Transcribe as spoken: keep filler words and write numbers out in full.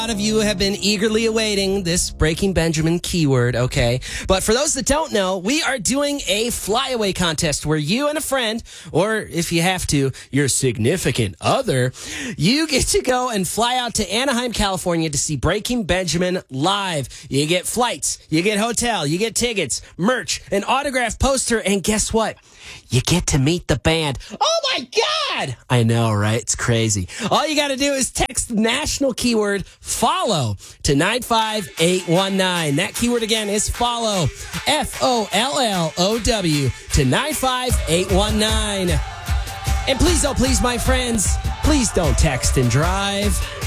A lot of you have been eagerly awaiting this Breaking Benjamin keyword, okay? But for those that don't know, we are doing a flyaway contest where you and a friend, or if you have to, your significant other, you get to go and fly out to Anaheim, California to see Breaking Benjamin live. You get flights, you get hotel, you get tickets, merch, an autographed poster, and guess what? You get to meet the band. Oh my God! I know, right? It's crazy. All you got to do is text the national keyword follow to nine five eight one nine. That keyword again is follow, F O L L O W, to nine five eight one nine. And please, oh please, my friends, please don't text and drive.